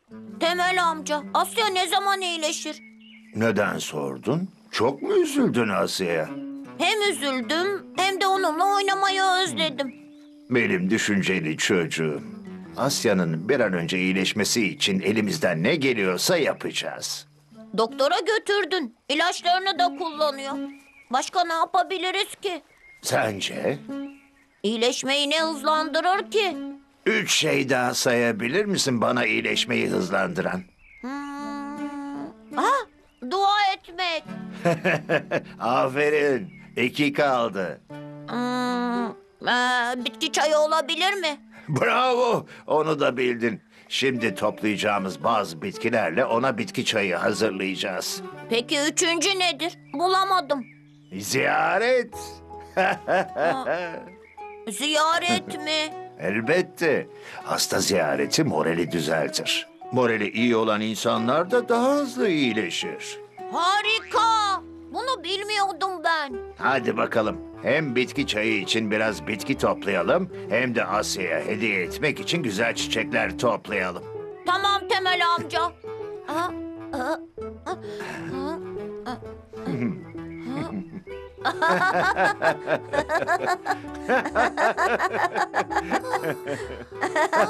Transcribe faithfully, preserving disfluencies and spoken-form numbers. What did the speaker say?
Temel amca, Asya ne zaman iyileşir? Neden sordun? Çok mu üzüldün Asiye? Hem üzüldüm hem de onunla oynamayı özledim. Benim düşünceli çocuğum. Asya'nın bir an önce iyileşmesi için elimizden ne geliyorsa yapacağız. Doktora götürdün. İlaçlarını da kullanıyor. Başka ne yapabiliriz ki? Sence? İyileşmeyi ne hızlandırır ki? Üç şey daha sayabilir misin bana iyileşmeyi hızlandıran? Hmm. Ha, dua etmek. Aferin. İki kaldı. Hmm. Ee, bitki çayı olabilir mi? Bravo. Onu da bildin. Şimdi toplayacağımız bazı bitkilerle ona bitki çayı hazırlayacağız. Peki üçüncü nedir? Bulamadım. Ziyaret. Ziyaret mi? Elbette. Hasta ziyareti morali düzeltir. Morali iyi olan insanlar da daha hızlı iyileşir. Harika. Bunu bilmiyordum ben. Hadi bakalım. Hem bitki çayı için biraz bitki toplayalım, hem de Asya'ya hediye etmek için güzel çiçekler toplayalım. Tamam Temel amca. Ha, ha, ha, ha, ha.